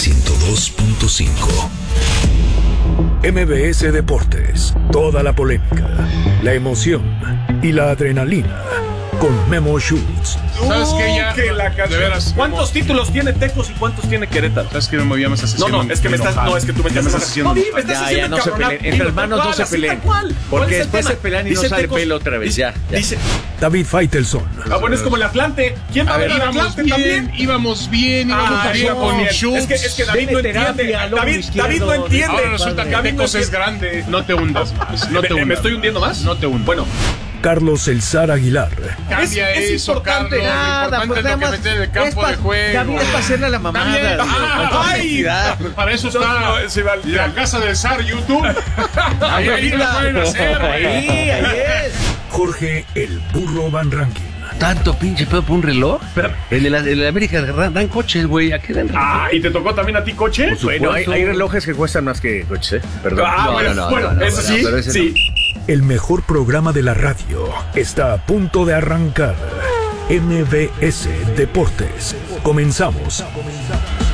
102.5. MBS Deportes. Toda la polémica, la emoción y la adrenalina con Memo Schutz. ¿Sabes qué? Ya, que la de veras, ¿cuántos títulos tiene Tecos y cuántos tiene Querétaro? ¿Sabes que me movía más asesino? No, es que me estás, no, es que tú me estás haciendo. No, me estás haciendo no se peleen. Entre hermanos no se peleen. Porque después se pelean y no sale pelo otra vez. Ya. Dice David Faitelson. bueno, es como el Atlante. ¿Quién va a ver el Atlante también? Íbamos bien con Schutz. Es que David no entiende. David no entiende. Ahora resulta que Tecos es grande. No te hundas más. ¿Me estoy hundiendo más? No te hundas. Bueno. Carlos El Zar Aguilar. Cambia eso, importante. Carlos. Nada, Lo importante es lo que meter en el campo de juego. David es para hacerle a la mamada. ¡Ay! Para eso está la casa del Zar, YouTube. Ahí lo pueden hacer. Ahí es. Jorge El Burro Van Rankin. Tanto pinche pedo por un reloj. En el América dan coches, güey. ¿A qué dan reloj? ¿Y te tocó también a ti coche? Bueno, hay relojes que cuestan más que coches, Perdón. Bueno, eso sí, pero ese sí. El mejor programa de la radio está a punto de arrancar. MBS Deportes. Comenzamos.